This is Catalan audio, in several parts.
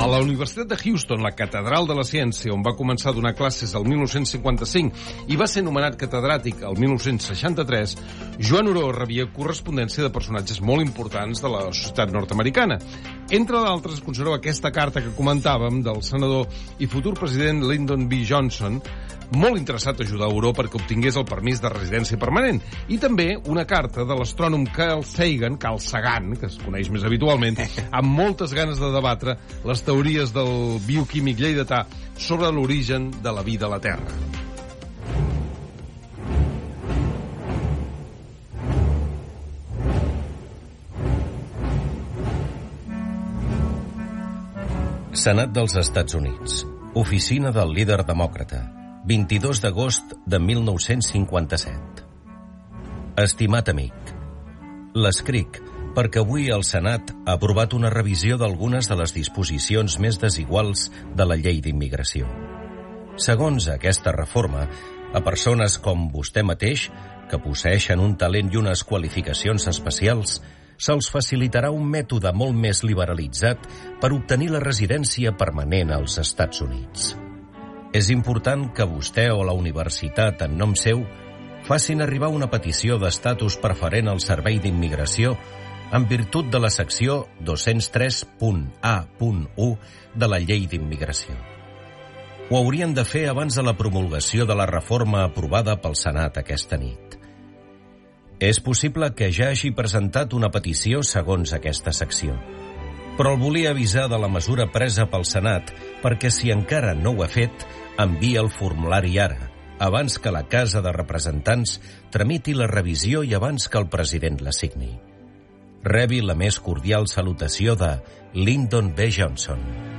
A la Universitat de Houston, la Catedral de la Ciència, on va començar a donar classes el 1955 i va ser nomenat catedràtic el 1963, Joan Oró rebia correspondència de personatges molt importants de la societat nord-americana. Entre d'altres, es conserva aquesta carta que comentàvem del senador i futur president Lyndon B. Johnson, molt interessat a ajudar Oró perquè obtingués el permís de residència permanent, i també una carta de l'astrònom Carl Sagan, que es coneix més habitualment, amb moltes ganes de debatre les teories del bioquímic lleidatà sobre l'origen de la vida a la Terra. Senat dels Estats Units. Oficina del líder demòcrata. 22 d'agost de 1957. Estimat amic, l'escric perquè avui el Senat ha aprovat una revisió d'algunes de les disposicions més desiguals de la llei d'immigració. Segons aquesta reforma, a persones com vostè mateix, que posseeixen un talent i unes qualificacions especials, se'ls facilitarà un mètode molt més liberalitzat per obtenir la residència permanent als Estats Units. És important que vostè o la universitat en nom seu facin arribar una petició d'estatus preferent al Servei d'Immigració en virtut de la secció 203.A.1 de la Llei d'Immigració. Ho haurien de fer abans de la promulgació de la reforma aprovada pel Senat aquesta nit. És possible que ja hagi presentat una petició segons aquesta secció, però el volia avisar de la mesura presa pel Senat perquè si encara no ho ha fet, envia el formulari ara, abans que la Casa de Representants tramiti la revisió i abans que el president la signi. Rebi la més cordial salutació de Lyndon B. Johnson.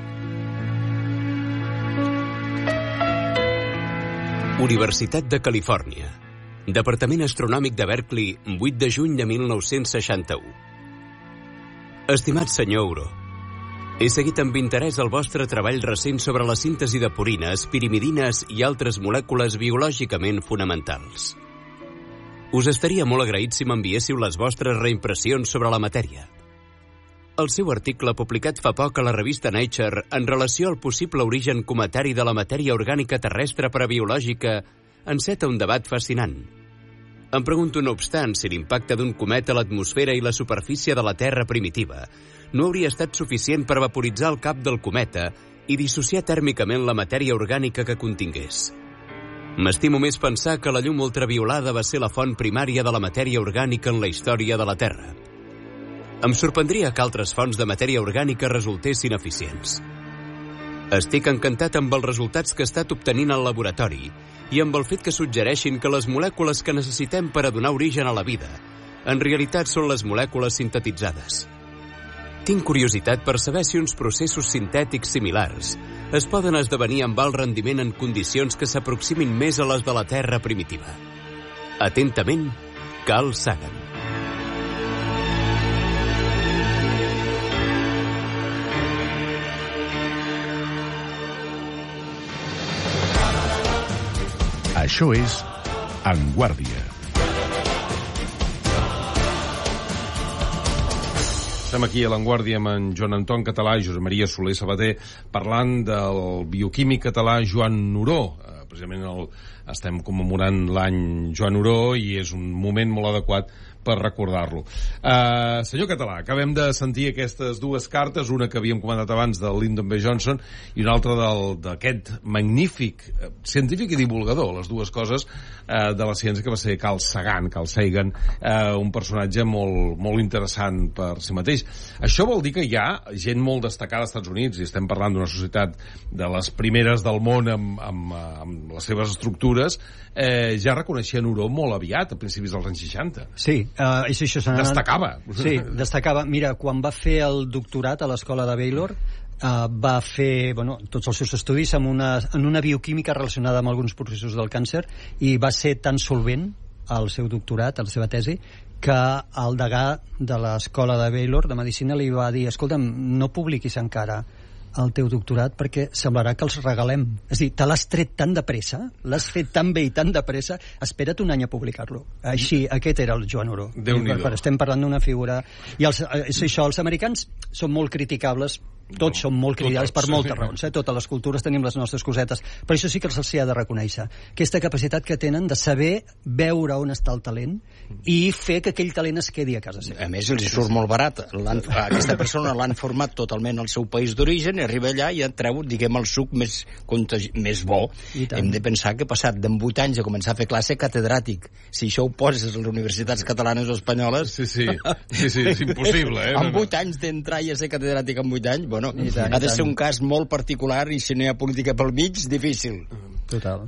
Universitat de Califòrnia. Departament Astronòmic de Berkeley, 8 de juny de 1961. Estimat senyor Oró, he seguit amb interès el vostre treball recent sobre la síntesi de purines, pirimidines i altres molècules biològicament fonamentals. Us estaria molt agraït si m'enviéssiu les vostres reimpressions sobre la matèria. El seu article publicat fa poc a la revista Nature en relació al possible origen cometari de la matèria orgànica terrestre parabiològica enceta un debat fascinant. Em pregunto, no obstant, si l'impacte d'un cometa a l'atmosfera i la superfície de la Terra primitiva no hauria estat suficient per vaporitzar el cap del cometa i dissociar tèrmicament la matèria orgànica que contingués. M'estimo més pensar que la llum ultraviolada va ser la font primària de la matèria orgànica en la història de la Terra. Em sorprendria que altres fonts de matèria orgànica resultessin eficients. Estic encantat amb els resultats que he estat obtenint al laboratori i amb el fet que suggereixin que les molècules que necessitem per a donar origen a la vida en realitat són les molècules sintetitzades. Tinc curiositat per saber si uns processos sintètics similars es poden esdevenir amb alt rendiment en condicions que s'aproximin més a les de la Terra primitiva. Atentament, Carl Sagan. Això és En Guàrdia. Estem aquí a l'Enguàrdia amb en Joan Anton Català i Josep Maria Soler Sabater parlant del bioquímic català Joan Oró. Precisament estem commemorant l'any Joan Oró i és un moment molt adequat per recordar-lo. Senyor Català, acabem de sentir aquestes dues cartes, una que havíem comentat abans del Lyndon B. Johnson i una altra d'aquest magnífic científic i divulgador, les dues coses, de la ciència, que va ser Carl Sagan, un personatge molt, molt interessant per si mateix. Això vol dir que hi ha gent molt destacada als Estats Units, i estem parlant d'una societat de les primeres del món amb les seves estructures, ja reconeixien Oró molt aviat, a principis dels anys 60. Sí, és això. Destacava. Sí, destacava. Mira, quan va fer el doctorat a l'escola de Baylor, va fer tots els seus estudis en una bioquímica relacionada amb alguns processos del càncer, i va ser tan solvent el seu doctorat, la seva tesi, que el degà de l'escola de Baylor de Medicina li va dir: escolta'm, no publiquis encara el teu doctorat perquè semblarà que els regalem. És a dir, te l'has tret tan de pressa, l'has fet tan bé i tan de pressa, espera't un any a publicar-lo. Així, aquest era el Joan Oró. Déu-n'hi-do. Estem parlant d'una figura... I és això, els americans són molt criticables Tots som molt cridats per moltes raons, totes les cultures tenim les nostres cosetes, però això sí que se'ls ha de reconèixer, aquesta capacitat que tenen de saber veure on està el talent i fer que aquell talent es quedi a casa seva. A més, els surt molt barat. Aquesta persona l'han format totalment al seu país d'origen i arriba allà i ja treu, diguem, el suc més bo. Hem de pensar que passat d'en 8 anys a començar a fer classe catedràtic, si això ho poses a les universitats catalanes o espanyoles... Sí, és impossible, Amb 8 anys d'entrar i a ser catedràtic amb 8 anys, bueno, ha de ser un cas molt particular i si no hi ha política pel mig, difícil. Total.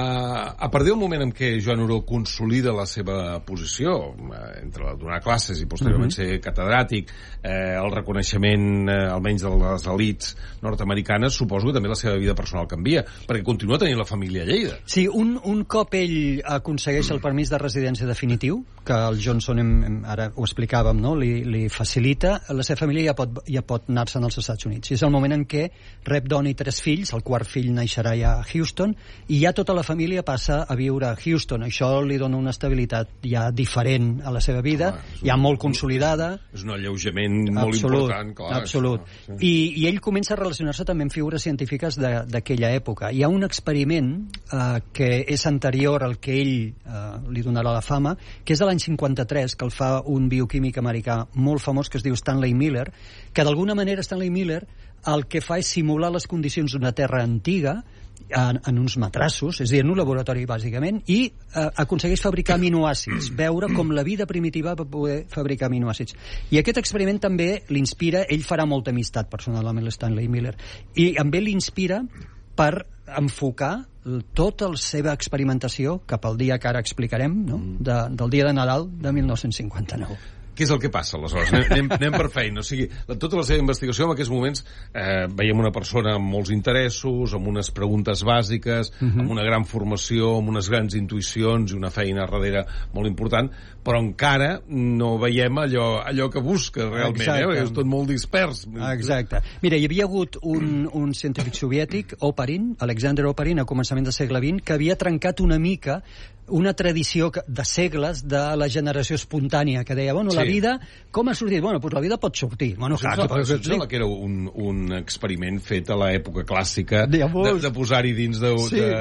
A partir del moment en què Joan Oró consolida la seva posició, entre donar classes i posteriorment ser catedràtic, el reconeixement, almenys de les elits nord-americanes, suposo que també la seva vida personal canvia, perquè continua tenint la família a Lleida. Sí, un cop ell aconsegueix el permís de residència definitiu, que el Johnson, ara ho explicàvem, no? li facilita, la seva família ja pot anar-se'n als Estats Units. I és el moment en què rep dona i 3 fills, el quart fill naixerà ja a Houston, i ja tota la família passa a viure a Houston. Això li dona una estabilitat ja diferent a la seva vida, ja molt consolidada. És un alleujament molt important, clar. Absolut. Això, sí. I ell comença a relacionar-se també amb figures científiques d'aquella època. Hi ha un experiment que és anterior al que ell li donarà la fama, que és de l'any 53, que el fa un bioquímic americà molt famós que es diu Stanley Miller, que d'alguna manera Stanley Miller el que fa és simular les condicions d'una terra antiga en uns matrassos, és a dir, en un laboratori bàsicament, i aconsegueix fabricar aminoàcids, veure com la vida primitiva va poder fabricar aminoàcids. I aquest experiment també l'inspira, ell farà molta amistat personal amb Stanley Miller, i amb ell l'inspira per enfocar tota la seva experimentació cap al dia que ara explicarem, no? Del dia de Nadal de 1959. Què és el que passa, aleshores? Anem per feina. O sigui, tota la seva investigació en aquests moments veiem una persona amb molts interessos, amb unes preguntes bàsiques, amb una gran formació, amb unes grans intuïcions i una feina darrere molt important, però encara no veiem allò que busca realment, perquè és tot molt dispers. Exacte. Mira, hi havia hagut un científic soviètic, Oparin, Alexander Oparin, a començament del segle XX, que havia trencat una mica una tradició de segles de la generació espontània, que deia, bueno, la vida, com ha sortit? Bueno, doncs la vida pot sortir. Bueno, clar, que era un experiment fet a l'època clàssica de posar-hi dins de...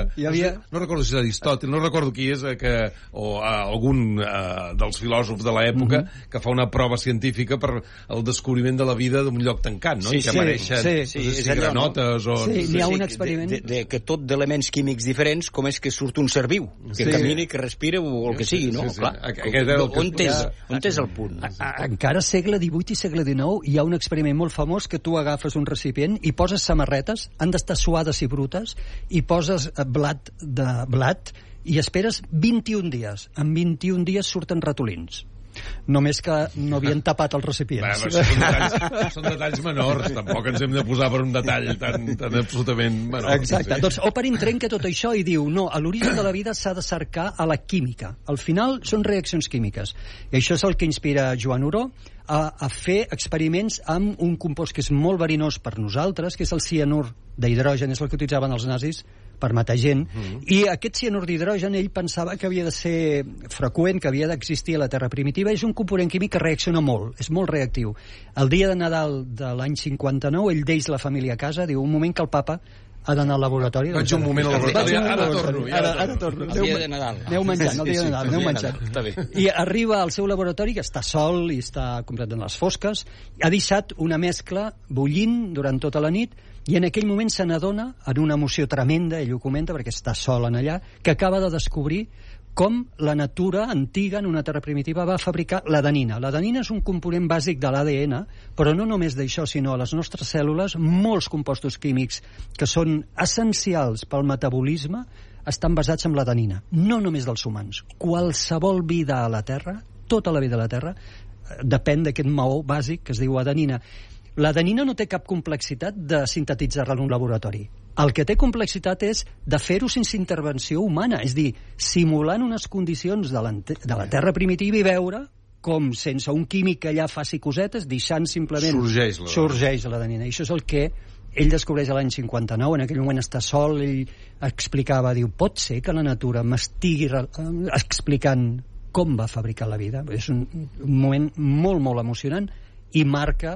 No recordo si és Aristòtil, no recordo qui és, o algun dels filòsofs de l'època que fa una prova científica per el descobriment de la vida d'un lloc tancat, no? I que mereixen granotes o... Sí, n'hi ha un experiment... Que tot d'elements químics diferents, com és que surt un ser viu, que camini, que respira o el que sigui, no? On és el punt? Encara segle XVIII i segle XIX hi ha un experiment molt famós que tu agafes un recipient i poses samarretes, han d'estar suades i brutes, i poses blat i esperes 21 dies. En 21 dies surten ratolins. Només que no havien tapat els recipients. Són detalls menors, tampoc ens hem de posar per un detall tan absolutament menor. Exacte, doncs Oparin trenca tot això i diu, no, a l'origen de la vida s'ha de cercar a la química. Al final són reaccions químiques. I això és el que inspira Joan Oró a fer experiments amb un compost que és molt verinós per nosaltres, que és el cianur d'hidrogen, és el que utilitzaven els nazis per matar gent, i aquest cianur d'hidrogen ell pensava que havia de ser freqüent, que havia d'existir a la Terra primitiva. És un component químic que reacciona molt, és molt reactiu. El dia de Nadal de l'any 59 ell deix la família a casa, diu, un moment que el papa ha d'anar al laboratori. Vaig un moment al laboratori, ara torno. El dia de Nadal. Aneu menjant, el dia de Nadal, aneu menjant. I arriba al seu laboratori, que està sol i està completament a les fosques, ha deixat una mescla bullint durant tota la nit, i en aquell moment se n'adona, en una emoció tremenda, ell ho comenta perquè està sol en allà, que acaba de descobrir com la natura antiga en una terra primitiva va fabricar l'adenina. L'adenina és un component bàsic de l'ADN, però no només d'això, sinó a les nostres cèl·lules, molts compostos químics que són essencials pel metabolisme estan basats en l'adenina, no només dels humans. Qualsevol vida a la Terra, tota la vida a la Terra, depèn d'aquest maó bàsic que es diu adenina. L'adenina no té cap complexitat de sintetitzar-la en un laboratori. El que té complexitat és de fer-ho sense intervenció humana, és dir, simulant unes condicions de la Terra primitiva i veure com sense un químic que allà faci cosetes, deixant simplement... Sorgeix l'adenina. I això és el que ell descobreix l'any 59, en aquell moment està sol, ell explicava, diu, pot ser que la natura m'estigui explicant com va fabricar la vida? És un moment molt, molt emocionant i marca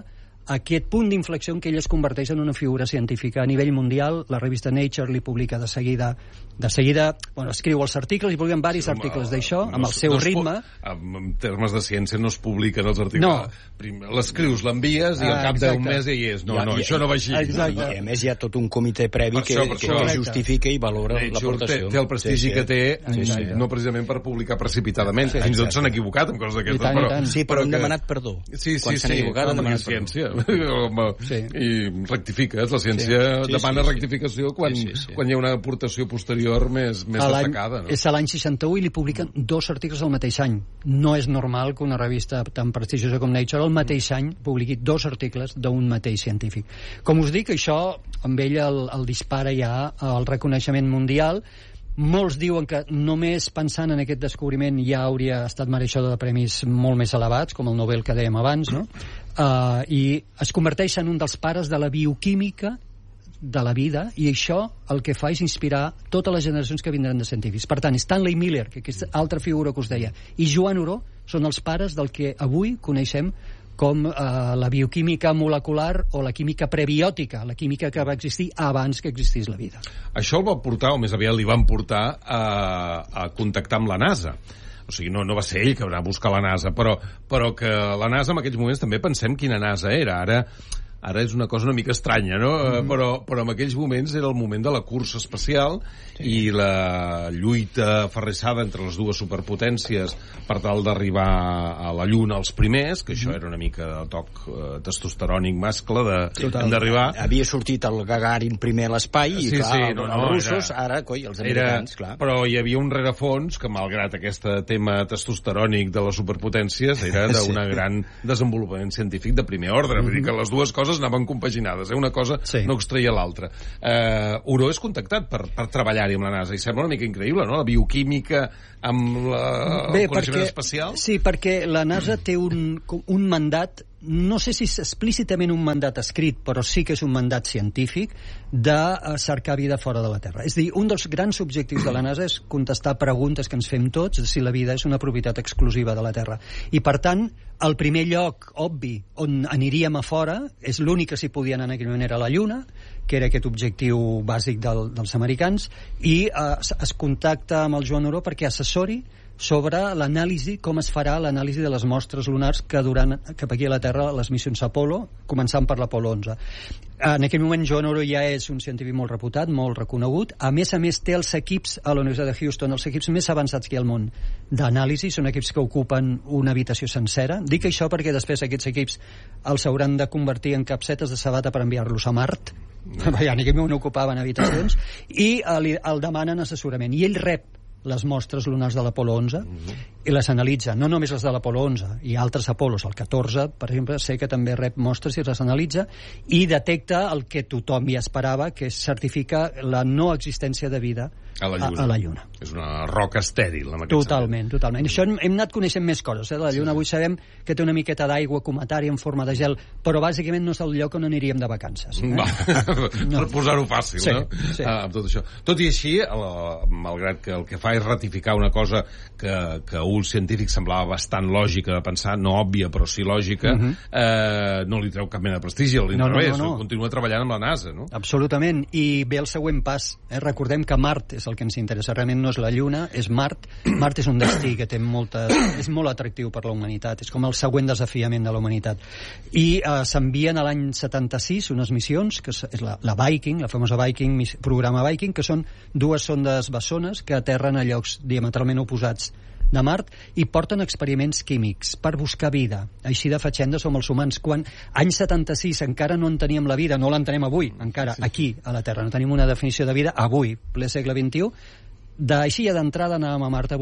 aquest punt d'inflexió en què ell es converteix en una figura científica a nivell mundial. La revista Nature li publica de seguida, bueno, escriu els articles, i publiquen diversos articles d'això, amb el seu ritme. En termes de ciència no es publiquen els articles. No. L'escrius, l'envies, i al cap d'un mes ja hi és. No, això no va així. Exacte. I a més hi ha tot un comitè previ que justifica i valora l'aportació. Té el prestigi que té, no precisament per publicar precipitadament. Fins i tot s'han equivocat amb coses d'aquestes. Sí, però han demanat perdó. Quan s'han equivocat han demanat perdó. I rectifiques. La ciència demana rectificació quan hi ha una aportació posterior més destacada. És a l'any 61 i li publiquen 2 articles el mateix any. No és normal que una revista tan prestigiosa com Nature el mateix any publiqui 2 articles d'un mateix científic. Com us dic, això amb ell el dispara ja al reconeixement mundial. Molts diuen que només pensant en aquest descobriment ja hauria estat mereixedor de premis molt més elevats, com el Nobel que dèiem abans, no? I es converteix en un dels pares de la bioquímica de la vida, i això el que fa és inspirar totes les generacions que vindran de científics. Per tant, Stanley Miller, que aquesta altra figura que us deia, i Joan Oró són els pares del que avui coneixem com la bioquímica molecular o la química prebiòtica, la química que va existir abans que existís la vida. Això el va portar, o més aviat li van portar, a contactar amb la NASA. O sigui, no va ser ell que va anar a buscar la NASA, però que la NASA en aquells moments també pensem quina NASA era. Ara és una cosa una mica estranya, no? Però en aquells moments era el moment de la cursa espacial i la lluita aferrissada entre les dues superpotències per tal d'arribar a la Lluna els primers, que això era una mica de toc testosterònic mascle d'arribar. Havia sortit el Gagarin primer a l'espai i els russos, ara, els americans, clar. Però hi havia un rerefons que, malgrat aquest tema testosterònic de les superpotències, era d'un gran desenvolupament científic de primer ordre. Vull dir que les dues coses anaven compaginades, una cosa no extreia l'altra. Oró és contactat per treballar-hi amb la NASA, i sembla una mica increïble, no?, la bioquímica amb el coneixement espacial. Sí, perquè la NASA té un mandat, no sé si és explícitament un mandat escrit, però sí que és un mandat científic, de cercar vida fora de la Terra. És a dir, un dels grans objectius de la NASA és contestar preguntes que ens fem tots, si la vida és una propietat exclusiva de la Terra. I, per tant, el primer lloc obvi on aniríem a fora, és l'únic que s'hi podia anar en aquell moment, era la Lluna, que era aquest objectiu bàsic dels americans, i es contacta amb el Joan Oró perquè assessori sobre l'anàlisi, com es farà l'anàlisi de les mostres lunars que duran cap aquí a la Terra les missions Apolo, començant per l'Apolo 11. En aquell moment Joan Oró ja és un científic molt reputat, molt reconegut. A més, té els equips a la Universitat de Houston, els equips més avançats que hi ha al món d'anàlisi, són equips que ocupen una habitació sencera. Dic això perquè després aquests equips els hauran de convertir en capsetes de sabata per enviar-los a Mart. Ja en aquell moment ocupaven habitacions, i el demanen assessorament, i ell rep les mostres lunars de l'Apolo 11 i les analitza, no només les de l'Apolo 11 i altres Apolos, el 14 per exemple, sé que també rep mostres i les analitza i detecta el que tothom ja esperava, que certifica la no existència de vida a la Lluna. És una roca estèril, en aquest sentit. Totalment. Això hem anat coneixent més coses, de la Lluna. Avui sabem que té una miqueta d'aigua cometària en forma de gel, però bàsicament no és el lloc on aniríem de vacances. Per posar-ho fàcil, no? Amb tot això. Tot i així, malgrat que el que fa és ratificar una cosa que a un científic semblava bastant lògica de pensar, no òbvia, però sí lògica, no li treu cap mena de prestigi, a l'inrevés, continua treballant amb la NASA, no? Absolutament. I ve el següent pas. Recordem que Mart és el que ens interessa. Realment no és la Lluna, és Mart. Mart és un destí que té és molt atractiu per la humanitat. És com el següent desafiament de la humanitat. I s'envien a l'any 76 unes missions, que és la Viking, la famosa Viking, programa Viking, que són 2 sondes bessones que aterren a llocs diametralment oposats de Mart i porten experiments químics per buscar vida. Així de fatxenda som els humans. Quan any 76 encara no en teníem la vida, no l'entenem avui, encara aquí a la Terra, no tenim una definició de vida avui, ple segle XXI, d'així ja d'entrada anàvem a Mart a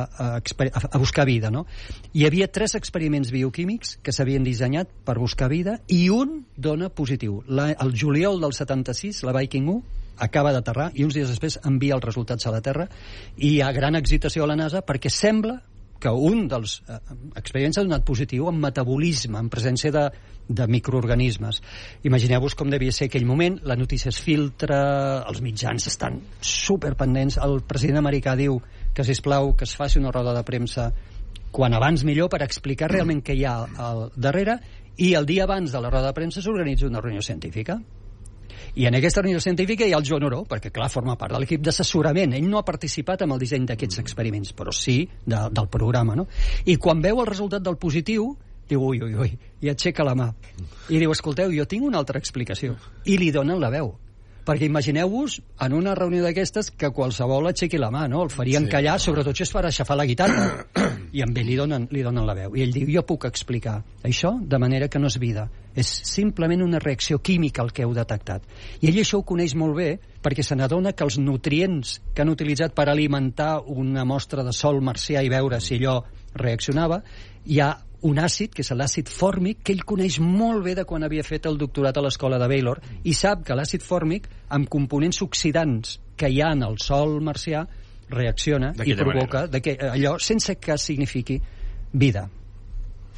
buscar vida, no? Hi havia 3 experiments bioquímics que s'havien dissenyat per buscar vida i un dona positiu. El juliol del 76, la Viking 1 acaba d'aterrar i uns dies després envia els resultats a la Terra i hi ha gran excitació a la NASA perquè sembla que un dels experiments ha donat positiu en metabolisme, en presència de microorganismes. Imagineu-vos com devia ser aquell moment, la notícia es filtra, els mitjans estan superpendents, el president americà diu que, sisplau, que es faci una roda de premsa quan abans millor, per explicar realment què hi ha al darrere, i el dia abans de la roda de premsa s'organitza una reunió científica. I en aquesta reunió científica hi ha el Joan Oró, perquè, clar, forma part de l'equip d'assessorament. Ell no ha participat en el disseny d'aquests experiments, però sí del programa, no? I quan veu el resultat del positiu, diu, ui, i aixeca la mà. I diu, escolteu, jo tinc una altra explicació. I li donen la veu. Perquè imagineu-vos en una reunió d'aquestes que qualsevol aixequi la mà, no? El farien callar, sobretot si és per aixafar la guitarra. I amb ell li donen la veu. I ell diu, jo puc explicar això de manera que no és vida. És simplement una reacció química el que heu detectat. I ell això ho coneix molt bé perquè se n'adona que els nutrients que han utilitzat per alimentar una mostra de sol marcià i veure si allò reaccionava, hi ha un àcid, que és l'àcid fòrmic, que ell coneix molt bé de quan havia fet el doctorat a l'escola de Baylor, i sap que l'àcid fòrmic, amb components oxidants que hi ha en el sol marcià, reacciona i provoca allò sense que signifiqui vida.